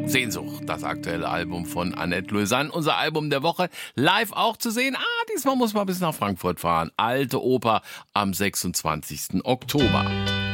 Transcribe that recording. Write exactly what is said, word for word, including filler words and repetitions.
Sehnsucht, das aktuelle Album von Annette Lausanne. Unser Album der Woche live auch zu sehen. Ah, diesmal muss man bis nach Frankfurt fahren. Alte Oper am sechsundzwanzigsten Oktober.